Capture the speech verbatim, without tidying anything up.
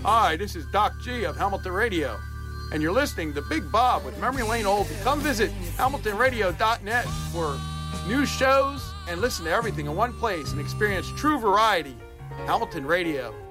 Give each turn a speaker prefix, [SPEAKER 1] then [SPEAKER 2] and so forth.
[SPEAKER 1] Hi, this is Doc G of Hamilton Radio, and you're listening to Big Bob with Memory Lane Oldie. Come visit hamilton radio dot net for new shows and listen to everything in one place and experience true variety. Hamilton Radio.